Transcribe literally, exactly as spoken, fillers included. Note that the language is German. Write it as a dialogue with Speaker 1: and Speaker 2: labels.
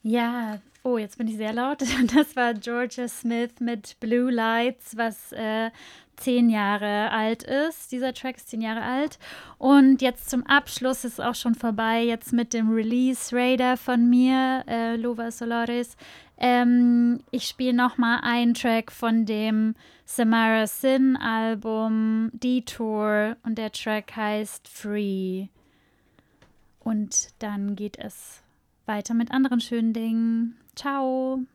Speaker 1: Ja, oh, jetzt bin ich sehr laut. Das war Georgia Smith mit Blue Lights, was äh, zehn Jahre alt ist. Dieser Track ist zehn Jahre alt. Und jetzt zum Abschluss ist auch schon vorbei, jetzt mit dem Release Raider von mir, äh, Lova Solaris. Ähm, ich spiele nochmal einen Track von dem Samara Sin Album Detour und der Track heißt Free. Und dann geht es weiter mit anderen schönen Dingen. Ciao.